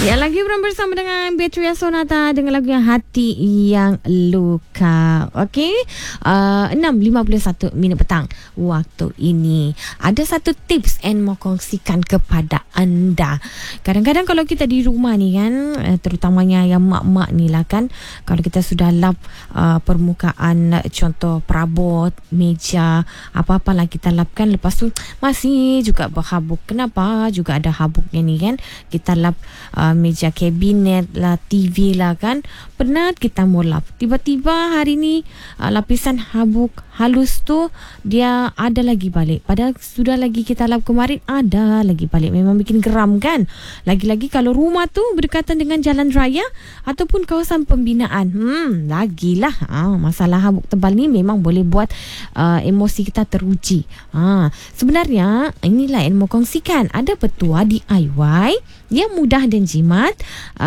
Ya, lagi bersama dengan Beatrice Sonata dengan lagu yang Hati Yang Luka. Okey, 6.51 minit petang waktu ini. Ada satu tips and mau kongsikan kepada anda. Kadang-kadang kalau kita di rumah ni kan, terutamanya yang mak-mak ni lah kan, kalau kita sudah lap permukaan, contoh perabot, meja, apa-apa lah kita lapkan, lepas tu masih juga berhabuk. Kenapa juga ada habuknya ni kan? Kita lap meja kabinet lah, TV lah kan, penat kita mau lap. Tiba-tiba hari ni lapisan habuk halus tu dia ada lagi balik. Padahal sudah lagi kita lap kemarin, ada lagi balik. Memang bikin geram kan. Lagi-lagi kalau rumah tu berdekatan dengan jalan raya ataupun kawasan pembinaan. Lagilah masalah habuk tebal ni memang boleh buat emosi kita teruji. Sebenarnya inilah yang mau kongsikan. Ada petua DIY yang mudah dan jimat,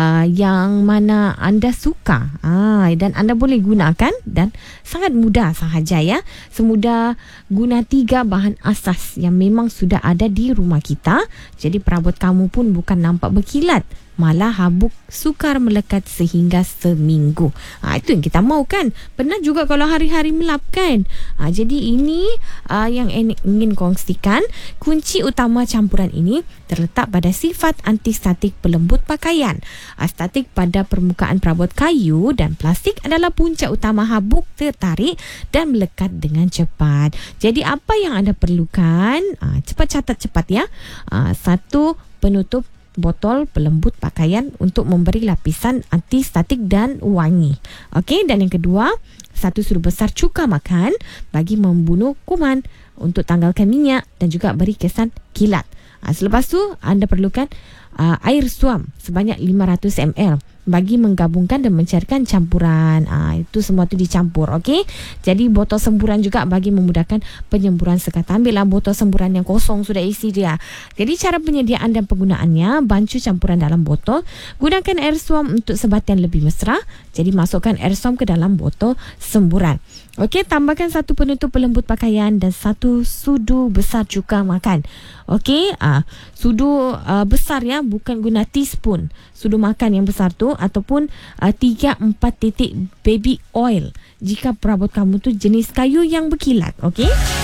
yang mana anda suka, dan anda boleh gunakan dan sangat mudah sahaja ya. Semudah guna 3 bahan asas yang memang sudah ada di rumah kita. Jadi perabot kamu pun bukan nampak berkilat, malah habuk sukar melekat sehingga seminggu. Itu yang kita mahu kan. Pernah juga kalau hari-hari melap kan. Jadi ini yang ingin kongsikan. Kunci utama campuran ini terletak pada sifat antistatik pelembut pakaian. Statik pada permukaan perabot kayu dan plastik adalah punca utama habuk tertarik dan melekat dengan cepat. Jadi apa yang anda perlukan? Cepat catat cepat ya. 1, penutup botol pelembut pakaian untuk memberi lapisan antistatik dan wangi. Okey, dan yang kedua, 1 sudu besar cuka makan bagi membunuh kuman, untuk tanggalkan minyak dan juga beri kesan kilat. Selepas tu anda perlukan air suam sebanyak 500 ml bagi menggabungkan dan mencairkan campuran. Itu semua tu dicampur, okey. Jadi botol semburan juga bagi memudahkan penyemburan sekata. Ambillah botol semburan yang kosong, sudah isi dia. Jadi cara penyediaan dan penggunaannya, bancu campuran dalam botol. Gunakan air suam untuk sebatian lebih mesra. Jadi masukkan air suam ke dalam botol semburan. Okey, tambahkan 1 penutup pelembut pakaian dan 1 sudu besar cuka makan. Okey, sudu besar ya, bukan guna teaspoon. Sudu makan yang besar tu, ataupun 3-4 titik baby oil jika perabot kamu tu jenis kayu yang berkilat. Okey,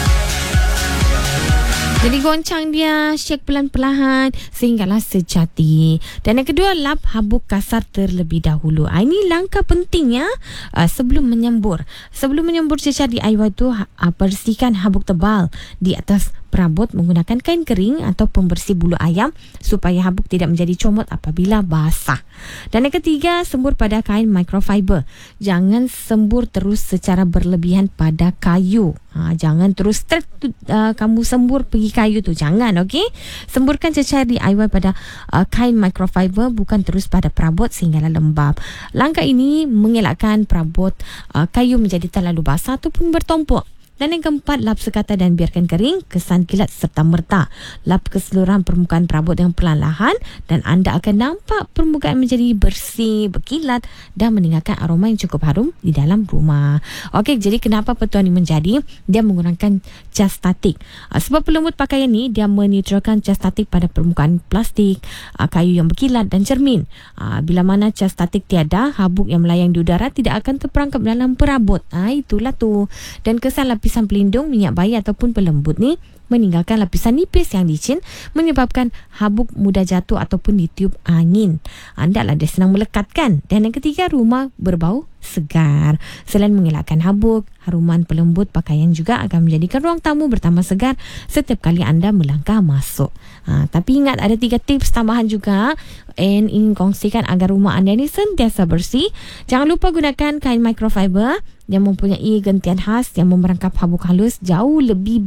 jadi goncang dia, shake pelan-pelan sehinggalah sejati. Dan yang kedua, lap habuk kasar terlebih dahulu. Ini langkah penting ya, sebelum menyembur. Sebelum menyembur secara DIY tu, bersihkan habuk tebal di atas perabot menggunakan kain kering atau pembersih bulu ayam supaya habuk tidak menjadi comot apabila basah. Dan yang ketiga, sembur pada kain microfiber. Jangan sembur terus secara berlebihan pada kayu. Jangan terus kamu sembur pergi kayu tu, jangan. Okey, semburkan cecair DIY pada kain microfiber, bukan terus pada perabot sehinggalah lembab. Langkah ini mengelakkan perabot kayu menjadi terlalu basah ataupun bertumpuk. Dan yang keempat, lap sekata dan biarkan kering, kesan kilat serta merta. Lap keseluruhan permukaan perabot dengan perlahan dan anda akan nampak permukaan menjadi bersih, berkilat dan meninggalkan aroma yang cukup harum di dalam rumah. Okey, jadi kenapa petua ini menjadi? Dia menggunakan cas statik. Sebab pelembut pakaian ni dia menetralkan cas statik pada permukaan plastik, kayu yang berkilat dan cermin. Bila mana cas statik tiada, habuk yang melayang di udara tidak akan terperangkap dalam perabot. Itulah tu. Dan kesan lapisan pelindung, minyak bayi ataupun pelembut ni meninggalkan lapisan nipis yang licin, menyebabkan habuk mudah jatuh ataupun ditiup angin. Hendaklah dia senang melekatkan. Dan yang ketiga, rumah berbau segar. Selain mengelakkan habuk, haruman pelembut pakaian juga akan menjadikan ruang tamu bertambah segar setiap kali anda melangkah masuk. Tapi ingat, ada 3 tips tambahan juga yang ingin kongsikan agar rumah anda ni sentiasa bersih. Jangan lupa gunakan kain microfiber yang mempunyai gentian khas yang memerangkap habuk halus jauh lebih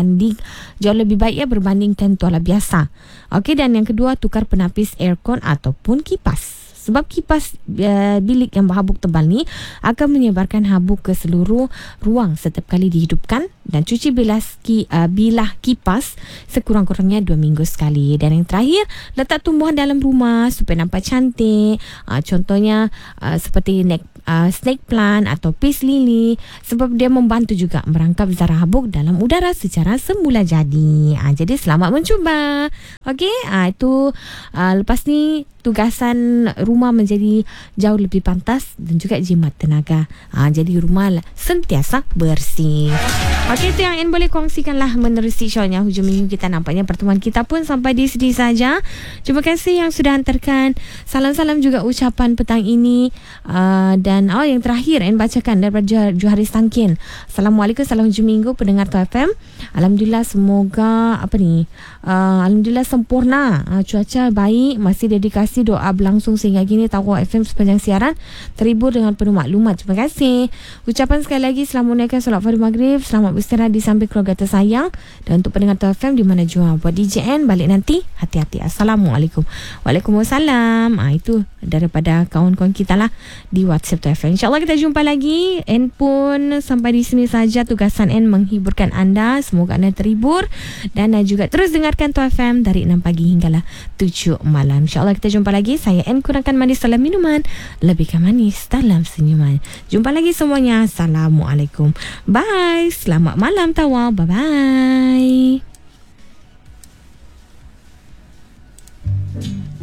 baik ya berbandingkan tuala biasa. Okey, dan yang kedua, tukar penapis aircon ataupun kipas. Sebab kipas bilik yang berhabuk tebal ni akan menyebarkan habuk ke seluruh ruang setiap kali dihidupkan. Dan cuci bilah kipas sekurang-kurangnya 2 minggu sekali. Dan yang terakhir, letak tumbuhan dalam rumah supaya nampak cantik. Contohnya seperti snake plant atau peace lily, sebab dia membantu juga merangkap zarah habuk dalam udara secara semula jadi. Jadi selamat mencuba. Okey, itu lepas ni tugasan rumah menjadi jauh lebih pantas dan juga jimat tenaga. Jadi rumah sentiasa bersih. Okey, itu yang Anne boleh kongsikanlah menerusi shownya hujung minggu kita. Nampaknya pertemuan kita pun sampai di sini saja. Terima kasih yang sudah hantarkan salam-salam juga ucapan petang ini. Dan yang terakhir Anne bacakan daripada Juharis Tangkin. Assalamualaikum, salam hujung minggu pendengar Tu FM. Alhamdulillah, semoga Alhamdulillah sempurna, cuaca baik, masih dedikasi doa berlangsung sehingga kini Taqwa FM sepanjang siaran terhibur dengan penuh maklumat. Terima kasih. Ucapan sekali lagi selamat menunaikan solat fardu maghrib, selamat beristirahat di samping keluarga tersayang. Dan untuk pendengar Tu FM di mana jua, buat DJN balik nanti, hati-hati. Assalamualaikum. Waalaikumsalam. Itu daripada kawan-kawan kita lah di WhatsApp Tu FM. InsyaAllah kita jumpa lagi. N pun sampai di sini saja tugasan N menghiburkan anda. Semoga anda terhibur dan juga terus dengarkan Tu FM dari 6 pagi hinggalah 7 malam. InsyaAllah kita jumpa lagi. Saya N kurangkan manis dalam minuman, lebihkan manis dalam senyuman. Jumpa lagi semuanya. Assalamualaikum. Bye. Selamat malam Tawa. Bye-bye.